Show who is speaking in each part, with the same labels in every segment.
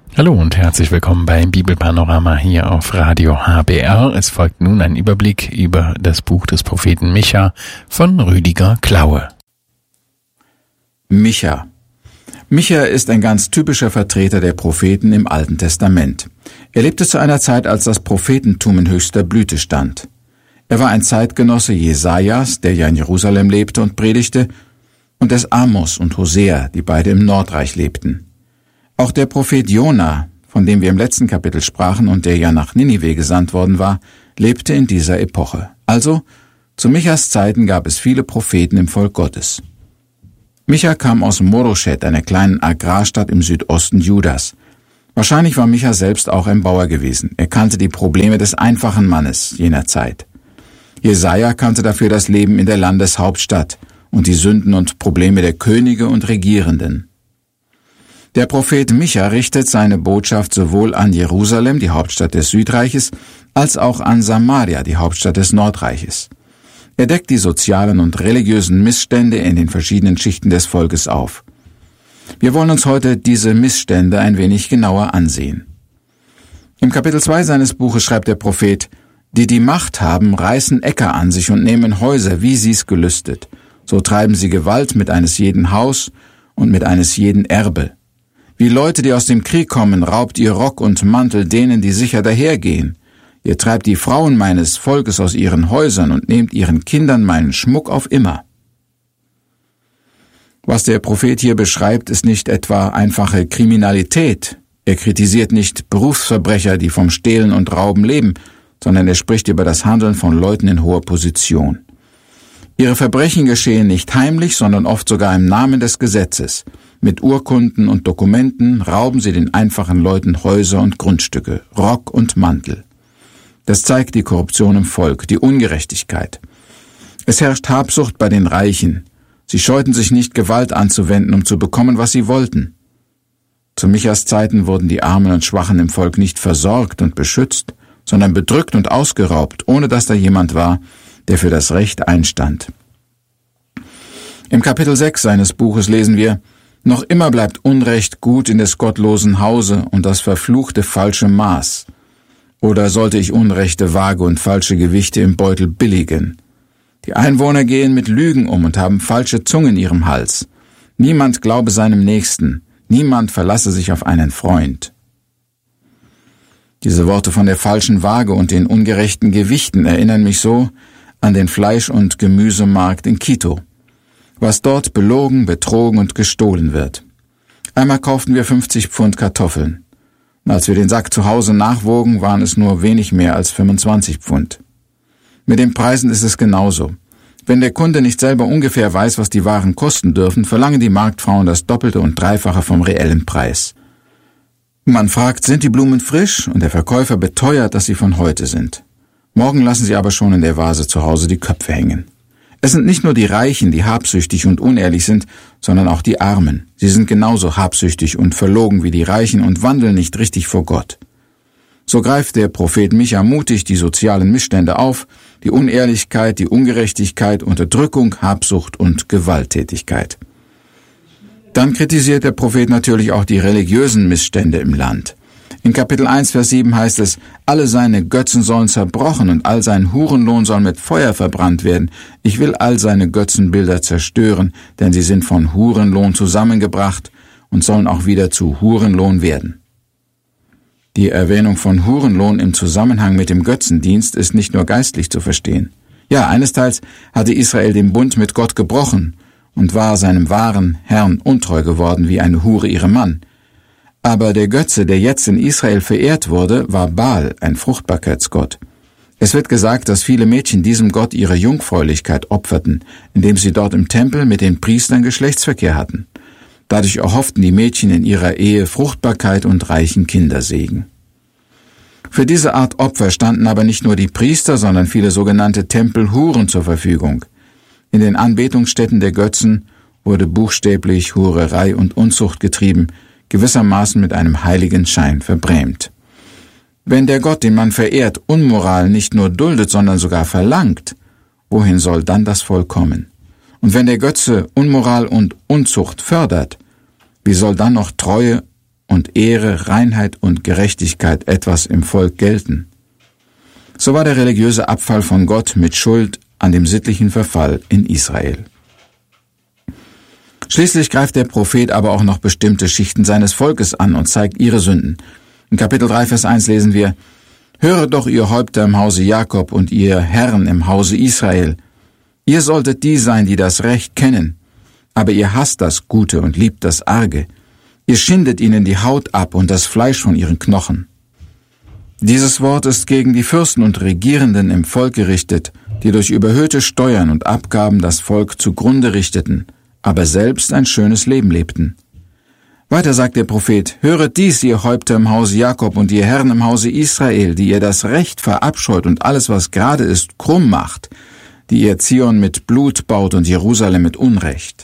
Speaker 1: Hallo und herzlich willkommen beim Bibelpanorama hier auf Radio HBR. Es folgt nun ein Überblick über das Buch des Propheten Micha von Rüdiger Klaue.
Speaker 2: Micha. Micha ist ein ganz typischer Vertreter der Propheten im Alten Testament. Er lebte zu einer Zeit, als das Prophetentum in höchster Blüte stand. Er war ein Zeitgenosse Jesajas, der ja in Jerusalem lebte und predigte, und des Amos und Hosea, die beide im Nordreich lebten. Auch der Prophet Jona, von dem wir im letzten Kapitel sprachen und der ja nach Ninive gesandt worden war, lebte in dieser Epoche. Also, zu Michas Zeiten gab es viele Propheten im Volk Gottes. Micha kam aus Moroshet, einer kleinen Agrarstadt im Südosten Judas. Wahrscheinlich war Micha selbst auch ein Bauer gewesen. Er kannte die Probleme des einfachen Mannes jener Zeit. Jesaja kannte dafür das Leben in der Landeshauptstadt und die Sünden und Probleme der Könige und Regierenden. Der Prophet Micha richtet seine Botschaft sowohl an Jerusalem, die Hauptstadt des Südreiches, als auch an Samaria, die Hauptstadt des Nordreiches. Er deckt die sozialen und religiösen Missstände in den verschiedenen Schichten des Volkes auf. Wir wollen uns heute diese Missstände ein wenig genauer ansehen. Im Kapitel 2 seines Buches schreibt der Prophet: Die Macht haben, reißen Äcker an sich und nehmen Häuser, wie sie's gelüstet. So treiben sie Gewalt mit eines jeden Haus und mit eines jeden Erbe. Wie Leute, die aus dem Krieg kommen, raubt ihr Rock und Mantel denen, die sicher dahergehen. Ihr treibt die Frauen meines Volkes aus ihren Häusern und nehmt ihren Kindern meinen Schmuck auf immer. Was der Prophet hier beschreibt, ist nicht etwa einfache Kriminalität. Er kritisiert nicht Berufsverbrecher, die vom Stehlen und Rauben leben, sondern er spricht über das Handeln von Leuten in hoher Position. Ihre Verbrechen geschehen nicht heimlich, sondern oft sogar im Namen des Gesetzes. Mit Urkunden und Dokumenten rauben sie den einfachen Leuten Häuser und Grundstücke, Rock und Mantel. Das zeigt die Korruption im Volk, die Ungerechtigkeit. Es herrscht Habsucht bei den Reichen. Sie scheuten sich nicht, Gewalt anzuwenden, um zu bekommen, was sie wollten. Zu Michas Zeiten wurden die Armen und Schwachen im Volk nicht versorgt und beschützt, sondern bedrückt und ausgeraubt, ohne dass da jemand war, der für das Recht einstand. Im Kapitel 6 seines Buches lesen wir: Noch immer bleibt Unrecht gut in des gottlosen Hause und das verfluchte falsche Maß. Oder sollte ich unrechte Waage und falsche Gewichte im Beutel billigen? Die Einwohner gehen mit Lügen um und haben falsche Zungen in ihrem Hals. Niemand glaube seinem Nächsten, niemand verlasse sich auf einen Freund. Diese Worte von der falschen Waage und den ungerechten Gewichten erinnern mich so an den Fleisch- und Gemüsemarkt in Quito. Was dort belogen, betrogen und gestohlen wird. Einmal kauften wir 50 Pfund Kartoffeln. Und als wir den Sack zu Hause nachwogen, waren es nur wenig mehr als 25 Pfund. Mit den Preisen ist es genauso. Wenn der Kunde nicht selber ungefähr weiß, was die Waren kosten dürfen, verlangen die Marktfrauen das Doppelte und Dreifache vom reellen Preis. Man fragt, sind die Blumen frisch? Und der Verkäufer beteuert, dass sie von heute sind. Morgen lassen sie aber schon in der Vase zu Hause die Köpfe hängen. Es sind nicht nur die Reichen, die habsüchtig und unehrlich sind, sondern auch die Armen. Sie sind genauso habsüchtig und verlogen wie die Reichen und wandeln nicht richtig vor Gott. So greift der Prophet Micha mutig die sozialen Missstände auf, die Unehrlichkeit, die Ungerechtigkeit, Unterdrückung, Habsucht und Gewalttätigkeit. Dann kritisiert der Prophet natürlich auch die religiösen Missstände im Land. In Kapitel 1, Vers 7 heißt es: Alle seine Götzen sollen zerbrochen und all sein Hurenlohn soll mit Feuer verbrannt werden. Ich will all seine Götzenbilder zerstören, denn sie sind von Hurenlohn zusammengebracht und sollen auch wieder zu Hurenlohn werden. Die Erwähnung von Hurenlohn im Zusammenhang mit dem Götzendienst ist nicht nur geistlich zu verstehen. Ja, einesteils hatte Israel den Bund mit Gott gebrochen und war seinem wahren Herrn untreu geworden wie eine Hure ihrem Mann. Aber der Götze, der jetzt in Israel verehrt wurde, war Baal, ein Fruchtbarkeitsgott. Es wird gesagt, dass viele Mädchen diesem Gott ihre Jungfräulichkeit opferten, indem sie dort im Tempel mit den Priestern Geschlechtsverkehr hatten. Dadurch erhofften die Mädchen in ihrer Ehe Fruchtbarkeit und reichen Kindersegen. Für diese Art Opfer standen aber nicht nur die Priester, sondern viele sogenannte Tempelhuren zur Verfügung. In den Anbetungsstätten der Götzen wurde buchstäblich Hurerei und Unzucht getrieben, gewissermaßen mit einem heiligen Schein verbrämt. Wenn der Gott, den man verehrt, Unmoral nicht nur duldet, sondern sogar verlangt, wohin soll dann das Volk kommen? Und wenn der Götze Unmoral und Unzucht fördert, wie soll dann noch Treue und Ehre, Reinheit und Gerechtigkeit etwas im Volk gelten. So war der religiöse Abfall von Gott mit Schuld an dem sittlichen Verfall in Israel. Schließlich greift der Prophet aber auch noch bestimmte Schichten seines Volkes an und zeigt ihre Sünden. In Kapitel 3, Vers 1 lesen wir: Höret doch, ihr Häupter im Hause Jakob und ihr Herren im Hause Israel. Ihr solltet die sein, die das Recht kennen, aber ihr hasst das Gute und liebt das Arge. Ihr schindet ihnen die Haut ab und das Fleisch von ihren Knochen. Dieses Wort ist gegen die Fürsten und Regierenden im Volk gerichtet, die durch überhöhte Steuern und Abgaben das Volk zugrunde richteten, aber selbst ein schönes Leben lebten. Weiter sagt der Prophet: Höret dies, ihr Häupter im Hause Jakob und ihr Herren im Hause Israel, die ihr das Recht verabscheut und alles, was gerade ist, krumm macht, die ihr Zion mit Blut baut und Jerusalem mit Unrecht.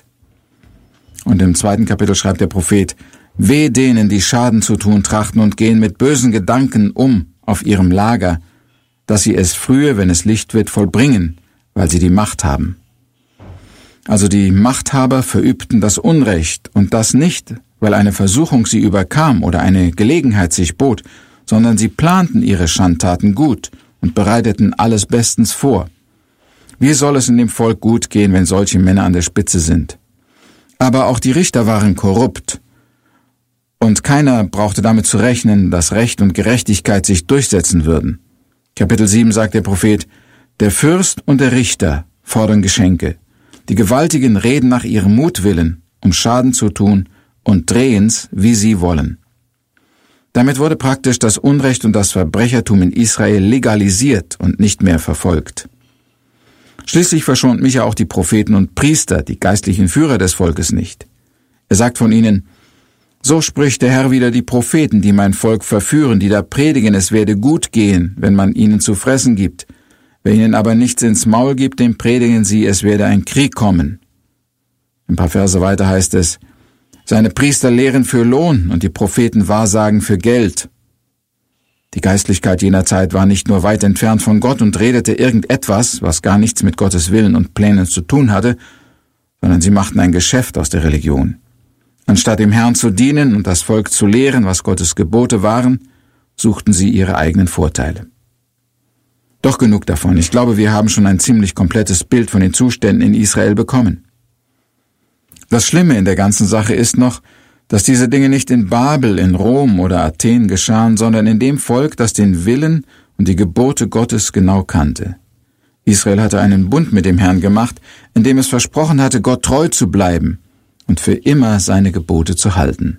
Speaker 2: Und im 2. Kapitel schreibt der Prophet: Weh denen, die Schaden zu tun trachten und gehen mit bösen Gedanken um auf ihrem Lager, dass sie es frühe, wenn es Licht wird, vollbringen, weil sie die Macht haben. Also die Machthaber verübten das Unrecht, und das nicht, weil eine Versuchung sie überkam oder eine Gelegenheit sich bot, sondern sie planten ihre Schandtaten gut und bereiteten alles bestens vor. Wie soll es in dem Volk gut gehen, wenn solche Männer an der Spitze sind? Aber auch die Richter waren korrupt, und keiner brauchte damit zu rechnen, dass Recht und Gerechtigkeit sich durchsetzen würden. Kapitel 7 sagt der Prophet: Der Fürst und der Richter fordern Geschenke. Die Gewaltigen reden nach ihrem Mutwillen, um Schaden zu tun, und drehen's, wie sie wollen. Damit wurde praktisch das Unrecht und das Verbrechertum in Israel legalisiert und nicht mehr verfolgt. Schließlich verschont Micha auch die Propheten und Priester, die geistlichen Führer des Volkes, nicht. Er sagt von ihnen: So spricht der Herr wider die Propheten, die mein Volk verführen, die da predigen, es werde gut gehen, wenn man ihnen zu fressen gibt. Wer ihnen aber nichts ins Maul gibt, dem predigen sie, es werde ein Krieg kommen. Ein paar Verse weiter heißt es: Seine Priester lehren für Lohn und die Propheten wahrsagen für Geld. Die Geistlichkeit jener Zeit war nicht nur weit entfernt von Gott und redete irgendetwas, was gar nichts mit Gottes Willen und Plänen zu tun hatte, sondern sie machten ein Geschäft aus der Religion. Anstatt dem Herrn zu dienen und das Volk zu lehren, was Gottes Gebote waren, suchten sie ihre eigenen Vorteile. Doch genug davon. Ich glaube, wir haben schon ein ziemlich komplettes Bild von den Zuständen in Israel bekommen. Das Schlimme in der ganzen Sache ist noch, dass diese Dinge nicht in Babel, in Rom oder Athen geschahen, sondern in dem Volk, das den Willen und die Gebote Gottes genau kannte. Israel hatte einen Bund mit dem Herrn gemacht, in dem es versprochen hatte, Gott treu zu bleiben und für immer seine Gebote zu halten.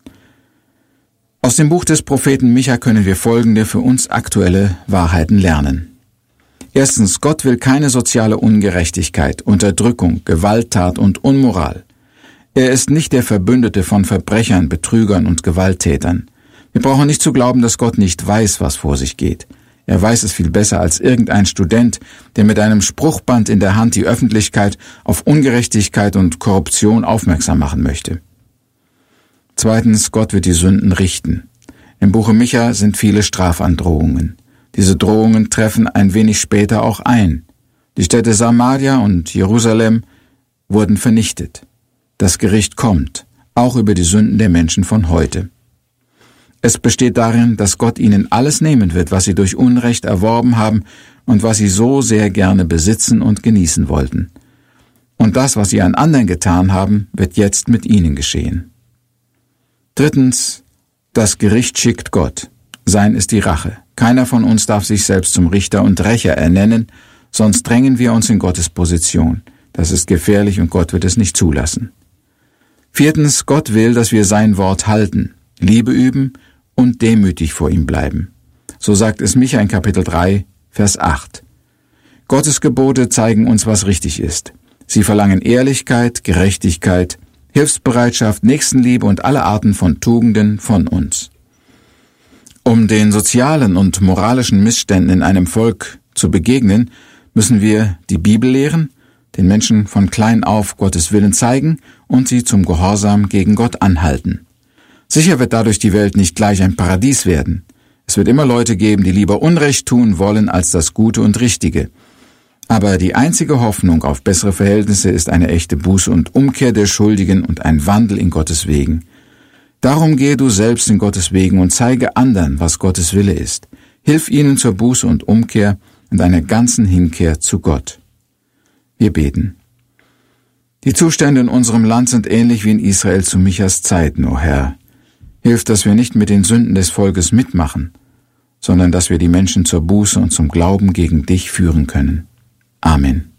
Speaker 2: Aus dem Buch des Propheten Micha können wir folgende für uns aktuelle Wahrheiten lernen. Erstens, Gott will keine soziale Ungerechtigkeit, Unterdrückung, Gewalttat und Unmoral. Er ist nicht der Verbündete von Verbrechern, Betrügern und Gewalttätern. Wir brauchen nicht zu glauben, dass Gott nicht weiß, was vor sich geht. Er weiß es viel besser als irgendein Student, der mit einem Spruchband in der Hand die Öffentlichkeit auf Ungerechtigkeit und Korruption aufmerksam machen möchte. Zweitens, Gott wird die Sünden richten. Im Buche Micha sind viele Strafandrohungen. Diese Drohungen treffen ein wenig später auch ein. Die Städte Samaria und Jerusalem wurden vernichtet. Das Gericht kommt, auch über die Sünden der Menschen von heute. Es besteht darin, dass Gott ihnen alles nehmen wird, was sie durch Unrecht erworben haben und was sie so sehr gerne besitzen und genießen wollten. Und das, was sie an anderen getan haben, wird jetzt mit ihnen geschehen. Drittens, das Gericht schickt Gott. Sein ist die Rache. Keiner von uns darf sich selbst zum Richter und Rächer ernennen, sonst drängen wir uns in Gottes Position. Das ist gefährlich und Gott wird es nicht zulassen. Viertens, Gott will, dass wir sein Wort halten, Liebe üben und demütig vor ihm bleiben. So sagt es Micha in Kapitel 3, Vers 8. Gottes Gebote zeigen uns, was richtig ist. Sie verlangen Ehrlichkeit, Gerechtigkeit, Hilfsbereitschaft, Nächstenliebe und alle Arten von Tugenden von uns. Um den sozialen und moralischen Missständen in einem Volk zu begegnen, müssen wir die Bibel lehren, den Menschen von klein auf Gottes Willen zeigen und sie zum Gehorsam gegen Gott anhalten. Sicher wird dadurch die Welt nicht gleich ein Paradies werden. Es wird immer Leute geben, die lieber Unrecht tun wollen als das Gute und Richtige. Aber die einzige Hoffnung auf bessere Verhältnisse ist eine echte Buße und Umkehr der Schuldigen und ein Wandel in Gottes Wegen. Darum gehe du selbst in Gottes Wegen und zeige anderen, was Gottes Wille ist. Hilf ihnen zur Buße und Umkehr und einer ganzen Hinkehr zu Gott. Wir beten. Die Zustände in unserem Land sind ähnlich wie in Israel zu Michas Zeiten, o Herr. Hilf, dass wir nicht mit den Sünden des Volkes mitmachen, sondern dass wir die Menschen zur Buße und zum Glauben gegen dich führen können. Amen.